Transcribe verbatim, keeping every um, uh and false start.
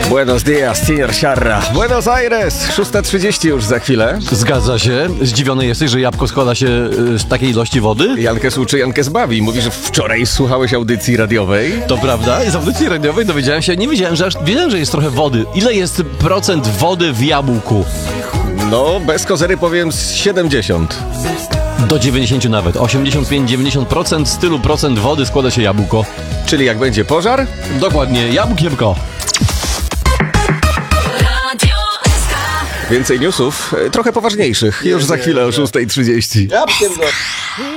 Buenos dias, señor Sierra. Buenos Aires, szósta trzydzieści już za chwilę. Zgadza się. Zdziwiony jesteś, że jabłko składa się z takiej ilości wody? Jankę słuczy, Jankę zbawi. Mówi, że wczoraj słuchałeś audycji radiowej. To prawda. Z audycji radiowej dowiedziałem się, nie wiedziałem, że aż wiedziałem, że jest trochę wody. Ile jest procent wody w jabłku? No, bez kozery powiem z siedemdziesiąt. Do dziewięćdziesiąt nawet. osiemdziesiąt pięć do dziewięćdziesięciu procent z tylu procent wody składa się jabłko. Czyli jak będzie pożar? Dokładnie, jabłkiemko. Więcej newsów, trochę poważniejszych, już za chwilę o szósta trzydzieści. Jabłkiem go.